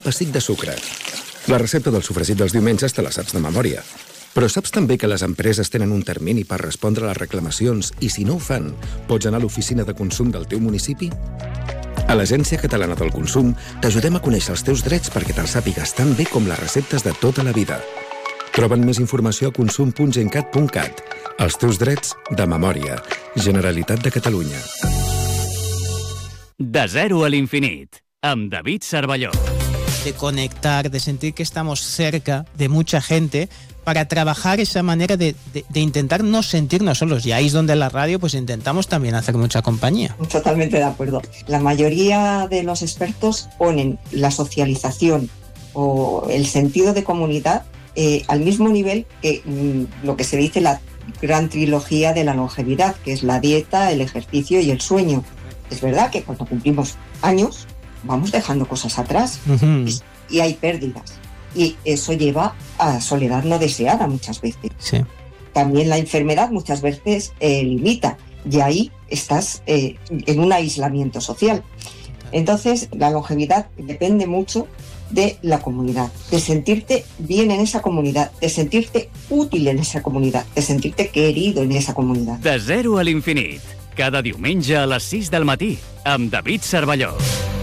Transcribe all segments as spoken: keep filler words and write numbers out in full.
pessic de sucre. La recepta del sofregit dels diumenges te la saps de memòria. Però saps també que les empreses tenen un termini per respondre a les reclamacions i si no ho fan, pots anar a l'oficina de consum del teu municipi? A l'Agència Catalana del Consum t'ajudem a conèixer els teus drets perquè te'ls sàpigues tan bé com les receptes de tota la vida. Troben més informació a consum punt gencat punt cat. Els teus drets de memòria. Generalitat de Catalunya. De zero a l'infinit, amb David Cervelló. De conectar, de sentir que estamos cerca de mucha gente para trabajar esa manera de, de, de intentar no sentirnos solos. Y ahí es donde en la radio pues intentamos también hacer mucha compañía. Totalmente de acuerdo. La mayoría de los expertos ponen la socialización o el sentido de comunidad eh, al mismo nivel que mm, lo que se dice la gran trilogía de la longevidad, que es la dieta, el ejercicio y el sueño. Es verdad que cuando cumplimos años vamos dejando cosas atrás uh-huh. y, y hay pérdidas. Y eso lleva a soledad no deseada muchas veces. Sí. También la enfermedad muchas veces eh, limita y ahí estás eh, en un aislamiento social. Entonces la longevidad depende mucho de la comunidad, de sentirte bien en esa comunidad, de sentirte útil en esa comunidad, de sentirte querido en esa comunidad. De zero a l'infinit, cada diumenge a les sis del matí, amb David Cervelló.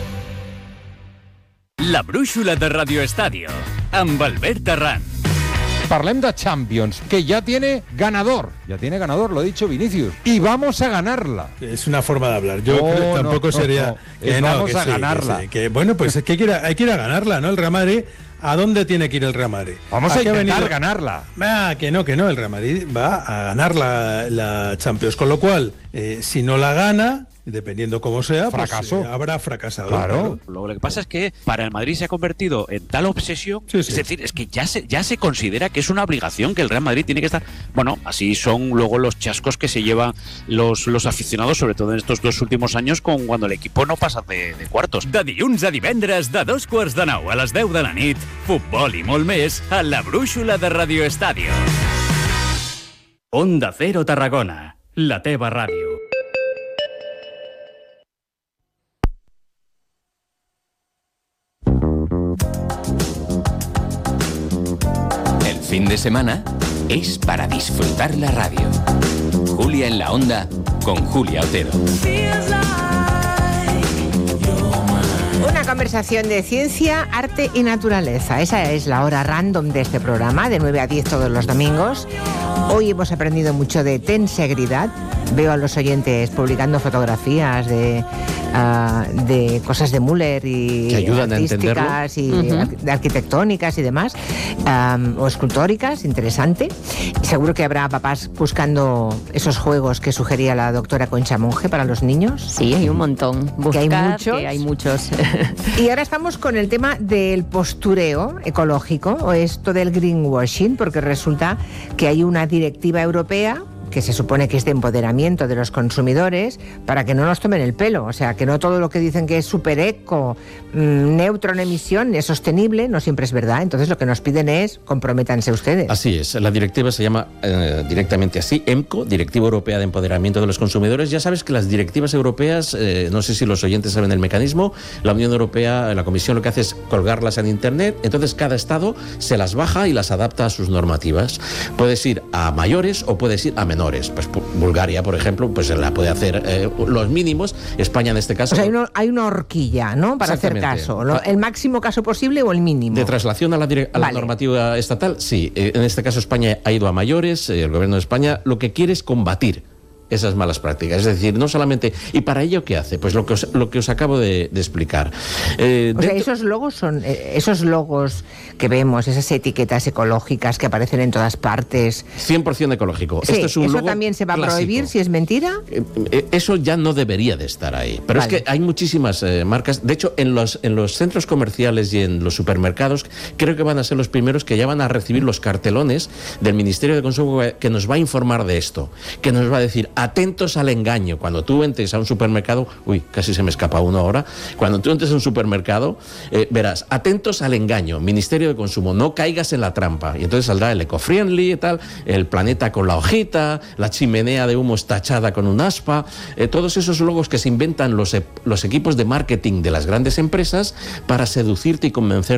La brúixola de Radio Estadio, amb Albert Terrán. Parlem de Champions, que ya tiene ganador. Ya tiene ganador, lo ha dicho Vinicius. Y vamos a ganarla. Es una forma de hablar. Yo no, creo que tampoco no, sería... No, que es no, vamos que a sí, ganarla. Que sí, que, bueno, pues es que hay que, ir a, hay que ir a ganarla, ¿no? El Real Madrid, ¿a dónde tiene que ir el Real Madrid? Vamos a, ¿A intentar venido? ganarla. Ah, que no, que no. El Real Madrid va a ganar la, la Champions. Con lo cual, eh, si no la gana... dependiendo cómo sea, fracaso. Pues, eh, habrá fracasado. Claro. Lo que pasa es que para el Madrid se ha convertido en tal obsesión, sí, sí. es decir, es que ya se, ya se considera que es una obligación que el Real Madrid tiene que estar... Bueno, así son luego los chascos que se llevan los, los aficionados, sobre todo en estos dos últimos años, con cuando el equipo no pasa de, de cuartos. De dilluns a divendres, de dos quarts de nou a les deu de la nit, futbol i molt més a la brúixola de Radio Estadio. Onda Cero Tarragona, la teva ràdio. Fin de semana es para disfrutar la radio. Julia en la Onda con Julia Otero. Una conversación de ciencia, arte y naturaleza. Esa es la hora random de este programa, de nueve a diez todos los domingos. Hoy hemos aprendido mucho de tensegridad. Veo a los oyentes publicando fotografías de, uh, de cosas de Müller y que ayudan artísticas a y uh-huh. ar- arquitectónicas y demás, um, o escultóricas, interesante. Seguro que habrá papás buscando esos juegos que sugería la doctora Concha Monge para los niños. Sí, hay un montón. Buscad, que hay muchos. Que hay muchos. Y ahora estamos con el tema del postureo ecológico, o esto del greenwashing, porque resulta que hay una directiva europea que se supone que es de empoderamiento de los consumidores para que no nos tomen el pelo. O sea, que no todo lo que dicen que es super eco, mmm, neutro en emisión, es sostenible, no siempre es verdad. Entonces lo que nos piden es comprométanse ustedes. Así es, la directiva se llama eh, directamente así, EMCO, Directiva Europea de Empoderamiento de los Consumidores. Ya sabes que las directivas europeas, eh, no sé si los oyentes saben el mecanismo, la Unión Europea, la Comisión lo que hace es colgarlas en Internet, entonces cada Estado se las baja y las adapta a sus normativas. Puedes ir a mayores o puedes ir a menores. Pues Bulgaria, por ejemplo, pues la puede hacer eh, los mínimos. España, en este caso... O sea, hay, uno, hay una horquilla, ¿no?, para hacer caso. Lo, ¿el máximo caso posible o el mínimo? De traslación a la, dire- a la vale. normativa estatal, sí. Eh, en este caso España ha ido a mayores, eh, el gobierno de España lo que quiere es combatir esas malas prácticas, es decir, no solamente... ¿Y para ello qué hace? Pues lo que os, lo que os acabo de, de explicar. Eh, o sea, esos logos son... Eh, esos logos que vemos, esas etiquetas ecológicas que aparecen en todas partes... cien por ciento ecológico. Sí, Esto es un ¿eso logo también se va clásico. a prohibir si es mentira? Eh, eh, eso ya no debería de estar ahí. Pero vale. es que hay muchísimas eh, marcas. De hecho, en los, en los centros comerciales y en los supermercados, creo que van a ser los primeros que ya van a recibir los cartelones del Ministerio de Consumo que nos va a informar de esto. Que nos va a decir, atentos al engaño. Cuando tú entres a un supermercado, uy, casi se me escapa uno ahora, cuando tú entres a un supermercado, eh, verás, atentos al engaño, Ministerio de Consumo, no caigas en la trampa. Y entonces saldrá el eco-friendly y tal, el planeta con la hojita, la chimenea de humo tachada con un aspa, eh, todos esos logos que se inventan los, e- los equipos de marketing de las grandes empresas para seducirte y convencer